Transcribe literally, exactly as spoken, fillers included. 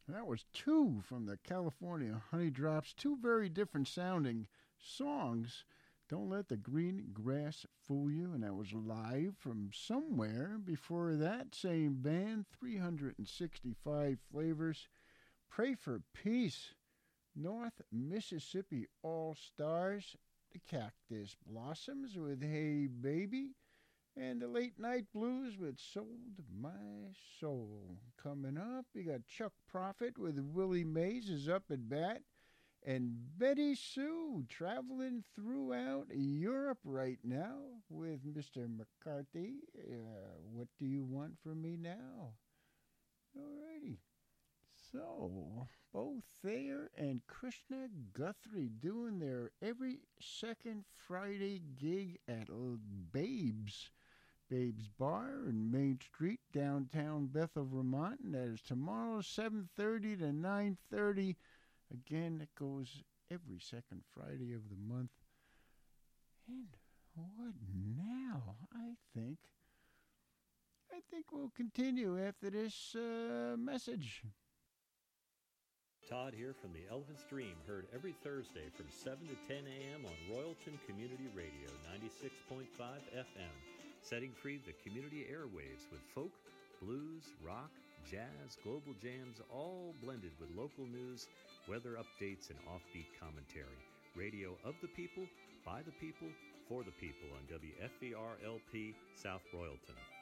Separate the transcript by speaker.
Speaker 1: That was two from the California Honey Drops, two very different sounding songs. Don't Let the Green Grass Fool You, and that was live from somewhere. Before that, same band, three hundred sixty-five flavors. Pray for Peace, North Mississippi All-Stars, the Cactus Blossoms with Hey Baby, and the Late Night Blues with Sold My Soul. Coming up, we got Chuck Prophet with Willie Mays is up at bat. And Betty Sue traveling throughout Europe right now with Mister McCarthy. Uh, what do you want from me now? Alrighty. So, both Thayer and Krishna Guthrie doing their every second Friday gig at Babes. Babes Bar in Main Street, downtown Bethel, Vermont. And that is tomorrow, seven thirty to nine thirty. Again, it goes every second Friday of the month. And what now? I think, I think we'll continue after this uh, message.
Speaker 2: Todd here from the Elvis Dream, heard every Thursday from seven to ten a.m. on Royalton Community Radio, ninety-six point five F M, setting free the community airwaves with folk, blues, rock, jazz, global jams, all blended with local news, weather updates, and offbeat commentary. Radio of the people, by the people, for the people on W F V R L P South Royalton.